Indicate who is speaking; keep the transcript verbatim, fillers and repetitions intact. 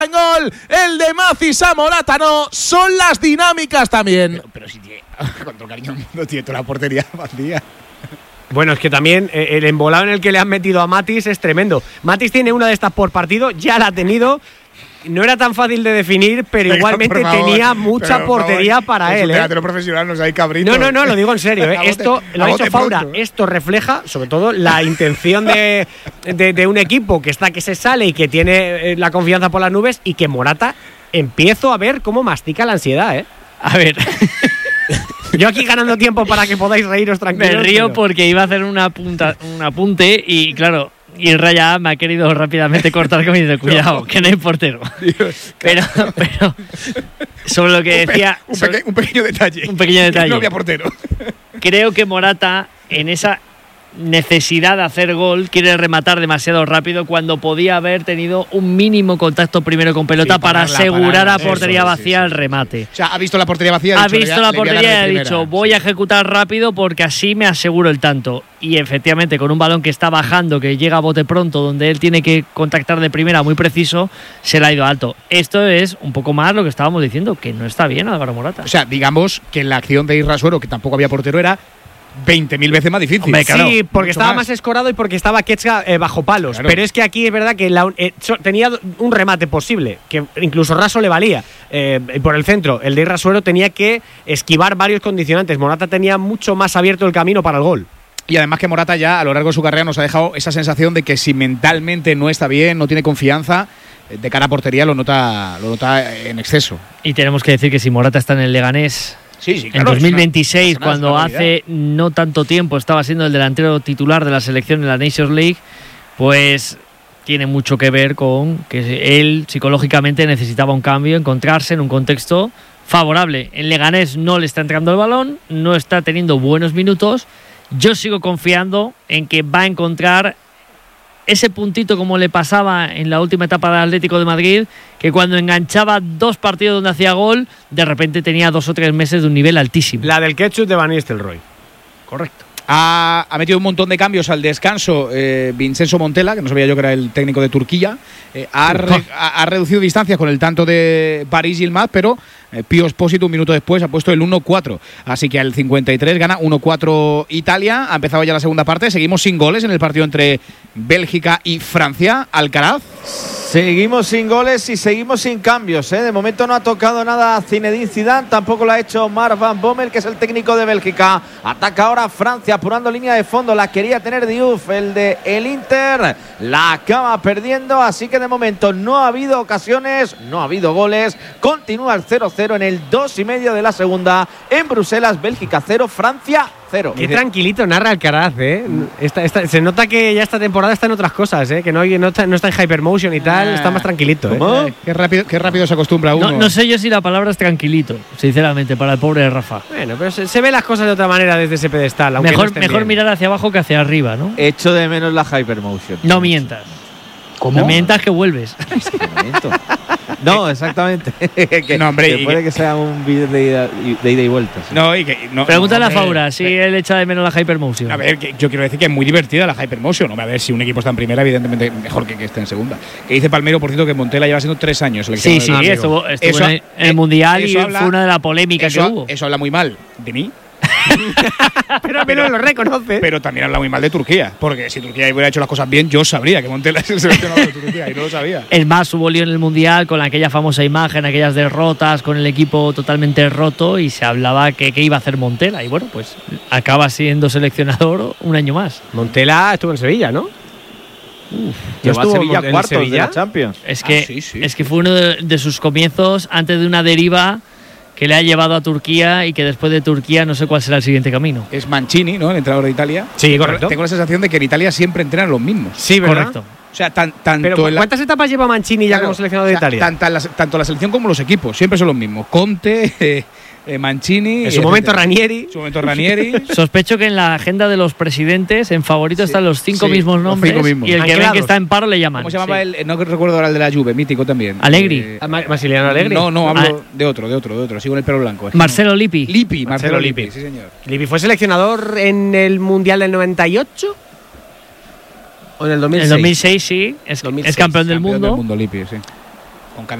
Speaker 1: en gol, el de Macis a Morata no, son las dinámicas también.
Speaker 2: Pero, pero si tiene, con todo el cariño del mundo, tiene toda la portería vacía.
Speaker 3: Bueno, es que también eh, el embolado en el que le han metido a Matis es tremendo. Matis tiene una de estas por partido, ya la ha tenido. No era tan fácil de definir, pero Venga, igualmente tenía mucha pero, portería favor, para él. ¿eh?
Speaker 2: Lo profesional, no hay cabrito.
Speaker 3: No, no, no, lo digo en serio. ¿eh? Esto lo ha dicho Faura. Pronto, ¿eh? Esto refleja, sobre todo, la intención de, de, de un equipo que está que se sale y que tiene la confianza por las nubes, y que Morata empiezo a ver cómo mastica la ansiedad, ¿eh?
Speaker 4: A ver.
Speaker 3: Yo aquí ganando tiempo para que podáis reíros tranquilos.
Speaker 4: Me río
Speaker 3: pero...
Speaker 4: porque iba a hacer una punta, un apunte y, claro, y Raya me ha querido rápidamente cortar con mi de cuidado, no. que no hay portero. Dios, pero, pero sobre lo que
Speaker 2: un
Speaker 4: decía…
Speaker 2: Pe un, peque un pequeño detalle.
Speaker 4: Un pequeño detalle.
Speaker 2: No había portero.
Speaker 4: Creo que Morata, en esa necesidad de hacer gol, quiere rematar demasiado rápido cuando podía haber tenido un mínimo contacto primero con pelota sí, para, para asegurar a portería eso, vacía sí, sí, el remate.
Speaker 2: O sea, ha visto la portería vacía.
Speaker 4: Ha
Speaker 2: dicho,
Speaker 4: visto
Speaker 2: le,
Speaker 4: la
Speaker 2: le
Speaker 4: portería y ha
Speaker 2: primera.
Speaker 4: dicho, voy a ejecutar rápido porque así me aseguro el tanto. Y efectivamente, con un balón que está bajando, que llega a bote pronto, donde él tiene que contactar de primera muy preciso, se le ha ido alto. Esto es un poco más lo que estábamos diciendo, que no está bien Álvaro Morata.
Speaker 2: O sea, digamos que la acción de Isra Suero, que tampoco había portero, era veinte mil veces más difícil.
Speaker 3: Hombre, claro, sí, porque estaba más. más escorado y porque estaba Ketska eh, bajo palos. Claro. Pero es que aquí es verdad que la, eh, so, tenía un remate posible, que incluso Raso le valía eh, por el centro. El de Isra Suero tenía que esquivar varios condicionantes. Morata tenía mucho más abierto el camino para el gol.
Speaker 2: Y además que Morata ya a lo largo de su carrera nos ha dejado esa sensación de que si mentalmente no está bien, no tiene confianza, de cara a portería lo nota, lo nota en exceso.
Speaker 4: Y tenemos que decir que si Morata está en el Leganés…
Speaker 2: Sí, sí, claro,
Speaker 4: en dos mil veintiséis,
Speaker 2: una,
Speaker 4: cuando hace no tanto tiempo estaba siendo el delantero titular de la selección en la Nations League, pues tiene mucho que ver con que él psicológicamente necesitaba un cambio, encontrarse en un contexto favorable. En Leganés no le está entrando el balón, no está teniendo buenos minutos. Yo sigo confiando en que va a encontrar ese puntito como le pasaba en la última etapa del Atlético de Madrid, que cuando enganchaba dos partidos donde hacía gol, de repente tenía dos o tres meses de un nivel altísimo.
Speaker 3: La del ketchup de Van Nistelrooy.
Speaker 4: Correcto.
Speaker 2: Ha, ha metido un montón de cambios al descanso eh, Vincenzo Montella, que no sabía yo que era el técnico de Turquía. Eh, ha, re, ha, ha reducido distancias con el tanto de Paris Yilmaz, pero eh, Pío Espósito un minuto después ha puesto el uno cuatro. Así que al cincuenta y tres gana uno cuatro Italia. Ha empezado ya la segunda parte. Seguimos sin goles en el partido entre Bélgica y Francia. Alcaraz.
Speaker 5: Seguimos sin goles y seguimos sin cambios, ¿eh? De momento no ha tocado nada Zinedine Zidane, tampoco lo ha hecho Mark Van Bommel, que es el técnico de Bélgica. Ataca ahora Francia, apurando línea de fondo, la quería tener Diouf, el de el Inter, la acaba perdiendo, así que de momento no ha habido ocasiones, no ha habido goles. Continúa el cero cero en el dos y medio de la segunda en Bruselas. Bélgica cero, Francia cero.
Speaker 3: Qué tranquilito narra Alcaraz, ¿eh? Esta, esta, se nota que ya esta temporada está en otras cosas, ¿eh? Que no, no, está, no está en Hypermotion y tal, ah, está más tranquilito, ¿eh?
Speaker 2: Eh, qué, rápido, qué rápido se acostumbra uno.
Speaker 4: No, no sé yo si la palabra es tranquilito, sinceramente, para el pobre Rafa.
Speaker 3: Bueno, pero se, se ve las cosas de otra manera desde ese pedestal. Aunque
Speaker 4: mejor
Speaker 3: no
Speaker 4: mejor mirar hacia abajo que hacia arriba, ¿no?
Speaker 5: Echo de menos la Hypermotion.
Speaker 4: No mientas.
Speaker 5: ¿Cómo?
Speaker 4: No mientas que vuelves.
Speaker 5: No, exactamente. que,
Speaker 2: no, hombre,
Speaker 5: que puede que, que sea un vídeo de ida, de ida y vuelta. ¿Sí?
Speaker 2: No, y que, no,
Speaker 4: Pregúntale
Speaker 2: no,
Speaker 4: a Faura si eh, él echa de menos la Hypermotion.
Speaker 2: A ver, que yo quiero decir que es muy divertida la Hypermotion. A ver, si un equipo está en primera, evidentemente mejor que que esté en segunda. Que dice Palmero, por cierto, que Montella lleva siendo tres años.
Speaker 4: Sí, sí, estuvo, estuvo eso, en, el, en el Mundial y habla, fue una de las polémicas
Speaker 2: eso,
Speaker 4: que hubo.
Speaker 2: Eso habla muy mal de mí.
Speaker 3: pero pero lo reconoce.
Speaker 2: Pero también habla muy mal de Turquía, porque si Turquía hubiera hecho las cosas bien, yo sabría que Montella es el seleccionador de Turquía y no lo sabía.
Speaker 4: Es más, hubo lío en el Mundial con aquella famosa imagen, aquellas derrotas con el equipo totalmente roto y se hablaba que, que iba a hacer Montella y bueno, pues acaba siendo seleccionador un año más.
Speaker 3: Montella estuvo en Sevilla, ¿no?
Speaker 5: Uf, Llevó a Sevilla cuartos Sevilla? de la Champions.
Speaker 4: Es que,
Speaker 2: ah, sí, sí.
Speaker 4: es que fue uno de, de sus comienzos antes de una deriva que le ha llevado a Turquía y que después de Turquía no sé cuál será el siguiente camino.
Speaker 2: Es Mancini, ¿no? El entrenador de Italia.
Speaker 3: Sí, correcto.
Speaker 2: Tengo la sensación de que en Italia siempre entrenan los mismos.
Speaker 3: Sí, ¿verdad?
Speaker 4: Correcto.
Speaker 2: O sea, tan, tanto
Speaker 3: Pero
Speaker 2: en la,
Speaker 3: ¿cuántas etapas lleva Mancini ya
Speaker 2: claro,
Speaker 3: como seleccionador
Speaker 2: o sea,
Speaker 3: de Italia?
Speaker 2: Tanto la, tanto la selección como los equipos, siempre son los mismos. Conte, eh, eh, Mancini…
Speaker 3: En su momento Ranieri.
Speaker 2: En su momento Ranieri.
Speaker 4: Sospecho que en la agenda de los presidentes, en favorito, sí, están los cinco sí, mismos nombres.
Speaker 2: Los cinco mismos.
Speaker 4: Y el que ven que está en paro le llaman.
Speaker 2: ¿Cómo se llamaba
Speaker 4: sí.
Speaker 2: el? No recuerdo ahora el de la Juve, mítico también.
Speaker 4: Allegri.
Speaker 2: Eh,
Speaker 3: ¿Massimiliano Allegri?
Speaker 2: No, no, hablo
Speaker 4: ah.
Speaker 2: de otro, de otro, de otro. Sigo en el pelo blanco. Es
Speaker 4: Marcelo
Speaker 2: no.
Speaker 4: Lippi.
Speaker 2: Lippi, Marcelo,
Speaker 3: Marcelo
Speaker 2: Lippi.
Speaker 3: Lippi.
Speaker 2: Sí, señor.
Speaker 3: Lippi fue seleccionador en el Mundial del noventa y ocho. ¿O en el dos mil seis?
Speaker 4: En el dos mil seis, sí. Es,
Speaker 3: dos mil seis,
Speaker 4: es campeón del
Speaker 2: campeón
Speaker 4: mundo.
Speaker 2: del mundo Lippi, sí.